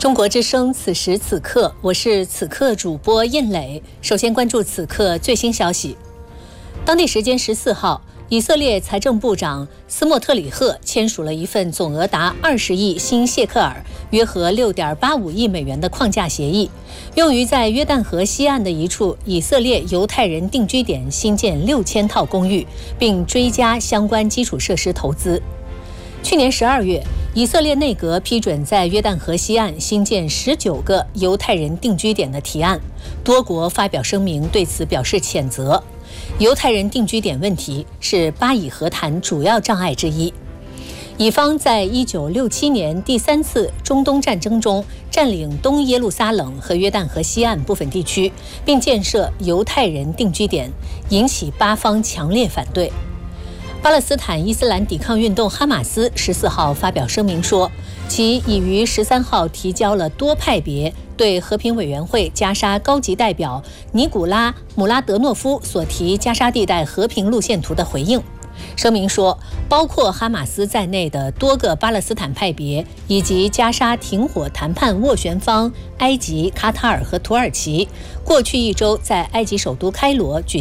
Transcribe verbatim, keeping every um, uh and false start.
中国之声，此时此刻，我是此刻主播印磊。首先关注此刻最新消息。当地时间十四号，以色列财政部长斯莫特里赫签署了一份总额达二十亿新谢克尔（约合六点八五亿美元）的框架协议，用于在约旦河西岸的一处以色列犹太人定居点新建六千套公寓，并追加相关基础设施投资。去年十二月，以色列内阁批准在约旦河西岸新建十九个犹太人定居点的提案，多国发表声明对此表示谴责。犹太人定居点问题是巴以和谈主要障碍之一。以方在一九六七年第三次中东战争中占领东耶路撒冷和约旦河西岸部分地区，并建设犹太人定居点，引起巴方强烈反对。巴勒斯坦伊斯兰抵抗运动哈马斯十四号发表声明说，其已于十三号提交了多派别对和平委员会加沙高级代表尼古拉·姆拉德诺夫所提加沙地带和平路线图的回应。声明说，包括哈马斯在内的多个巴勒斯坦派别以及加沙停火谈判斡旋方埃及、卡塔尔和土耳其，过去一周在埃及首都开罗举